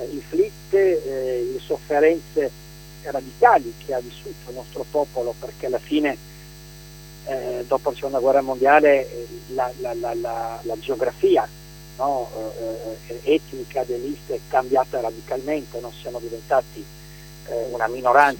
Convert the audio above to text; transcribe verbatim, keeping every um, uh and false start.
eh, inflitte, eh, le sofferenze radicali che ha vissuto il nostro popolo, perché alla fine eh, dopo la seconda guerra mondiale eh, la, la, la, la, la geografia, no, eh, etnica dell'Ist è cambiata radicalmente, non siamo diventati eh, una minoranza